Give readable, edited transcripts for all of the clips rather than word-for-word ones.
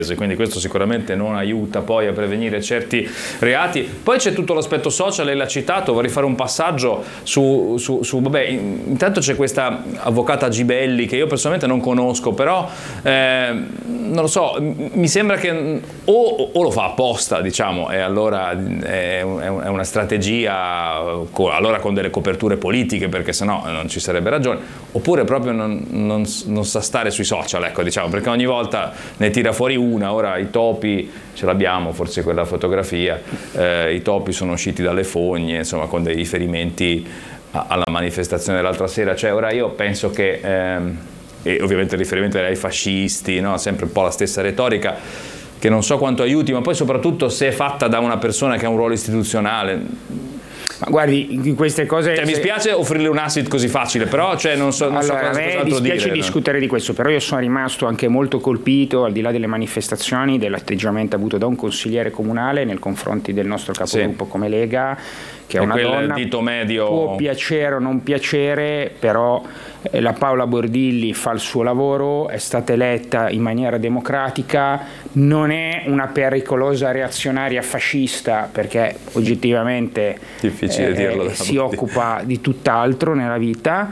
quindi questo sicuramente non aiuta poi a prevenire certi reati. Poi c'è tutto l'aspetto social, lei l'ha citato, vorrei fare un passaggio su vabbè, intanto c'è questa avvocata Gibelli che io personalmente non conosco, però non lo so, mi sembra che o lo fa apposta, diciamo, e allora è una strategia allora con delle coperture politiche, perché sennò non ci sarebbe ragione, oppure proprio non sa stare sui social, ecco, diciamo, perché ogni volta ne tira fuori una. Ora i topi ce l'abbiamo, forse quella fotografia, i topi sono usciti dalle fogne, insomma, con dei riferimenti alla manifestazione dell'altra sera. Cioè, ora io penso che e ovviamente il riferimento ai fascisti, no? Sempre un po' la stessa retorica, che non so quanto aiuti, ma poi soprattutto se è fatta da una persona che ha un ruolo istituzionale. Ma guardi, queste cose... mi spiace offrirle un asset così facile, però non so allora, cos'altro dire. A me dispiace discutere di questo, però io sono rimasto anche molto colpito, al di là delle manifestazioni, dell'atteggiamento avuto da un consigliere comunale nei confronti del nostro capogruppo come Lega, che è una donna, dito medio... può piacere o non piacere, però la Paola Bordilli fa il suo lavoro, è stata eletta in maniera democratica, non è una pericolosa reazionaria fascista, perché oggettivamente difficile dirlo, si occupa di tutt'altro nella vita.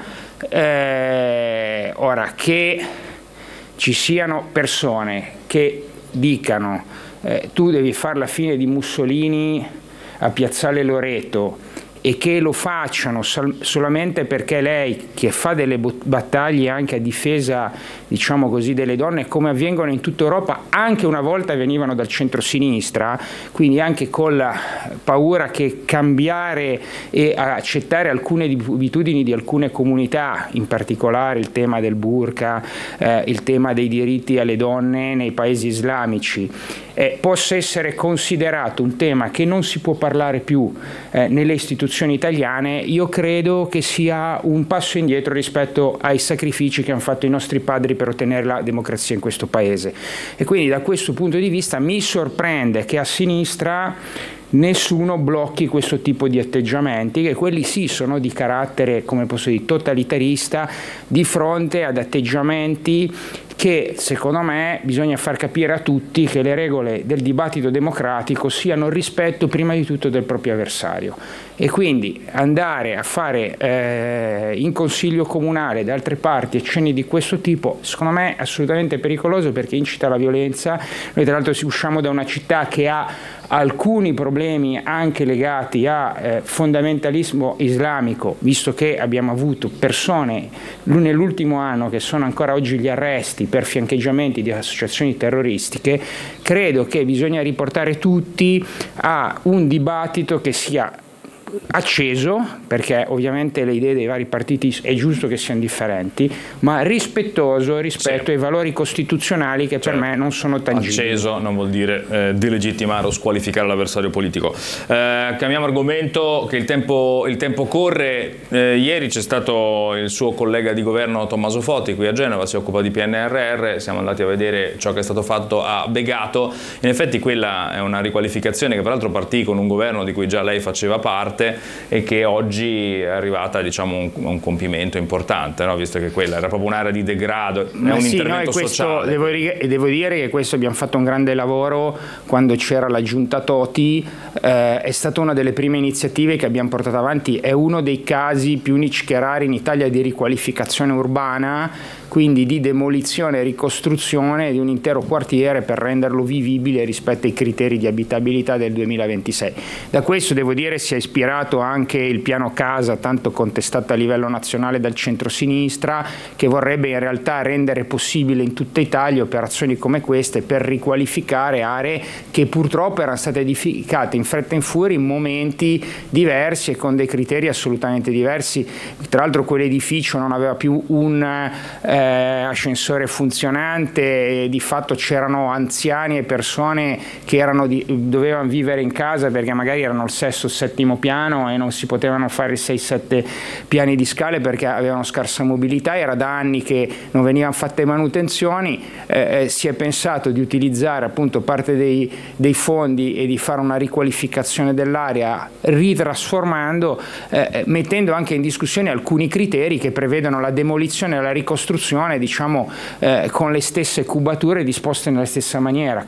Ora, che ci siano persone che dicano tu devi fare la fine di Mussolini a Piazzale Loreto, e che lo facciano solamente perché lei, che fa delle battaglie anche a difesa, diciamo così, delle donne, come avvengono in tutta Europa, anche una volta venivano dal centro-sinistra, quindi anche con la paura che cambiare e accettare alcune abitudini di alcune comunità, in particolare il tema del burqa, il tema dei diritti alle donne nei paesi islamici, possa essere considerato un tema che non si può parlare più nelle istituzioni italiane, io credo che sia un passo indietro rispetto ai sacrifici che hanno fatto i nostri padri per ottenere la democrazia in questo paese. E quindi da questo punto di vista mi sorprende che a sinistra nessuno blocchi questo tipo di atteggiamenti, che quelli sì sono di carattere, come posso dire, totalitarista, di fronte ad atteggiamenti che secondo me bisogna far capire a tutti che le regole del dibattito democratico siano il rispetto prima di tutto del proprio avversario, e quindi andare a fare in consiglio comunale da altre parti accenni di questo tipo secondo me è assolutamente pericoloso, perché incita alla violenza. Noi tra l'altro usciamo da una città che ha alcuni problemi anche legati a fondamentalismo islamico, visto che abbiamo avuto persone nell'ultimo anno che sono ancora oggi gli arresti per fiancheggiamenti di associazioni terroristiche. Credo che bisogna riportare tutti a un dibattito che sia acceso, perché ovviamente le idee dei vari partiti è giusto che siano differenti, ma rispettoso rispetto ai valori costituzionali che per me non sono tangibili. Acceso non vuol dire delegittimare o squalificare l'avversario politico. Cambiamo argomento, che il tempo corre. Ieri c'è stato il suo collega di governo Tommaso Foti qui a Genova, si occupa di PNRR, siamo andati a vedere ciò che è stato fatto a Begato. In effetti quella è una riqualificazione che peraltro partì con un governo di cui già lei faceva parte e che oggi è arrivata, diciamo, a un compimento importante, no? Visto che quella era proprio un'area di degrado, è un intervento sociale. Devo dire che questo abbiamo fatto un grande lavoro quando c'era la giunta Toti, è stata una delle prime iniziative che abbiamo portato avanti, è uno dei casi più unici che rari in Italia di riqualificazione urbana, quindi di demolizione e ricostruzione di un intero quartiere per renderlo vivibile rispetto ai criteri di abitabilità del 2026. Da questo devo dire si è ispirato anche il piano casa, tanto contestato a livello nazionale dal centro-sinistra, che vorrebbe in realtà rendere possibile in tutta Italia operazioni come queste per riqualificare aree che purtroppo erano state edificate in fretta e in furia in momenti diversi e con dei criteri assolutamente diversi. Tra l'altro quell'edificio non aveva più un ascensore funzionante, e di fatto c'erano anziani e persone che dovevano vivere in casa perché magari erano al sesto o settimo piano e non si potevano fare 6-7 piani di scale perché avevano scarsa mobilità. Era da anni che non venivano fatte manutenzioni, si è pensato di utilizzare appunto parte dei fondi e di fare una riqualificazione dell'area, ritrasformando, mettendo anche in discussione alcuni criteri che prevedono la demolizione e la ricostruzione costruzione, diciamo, con le stesse cubature disposte nella stessa maniera.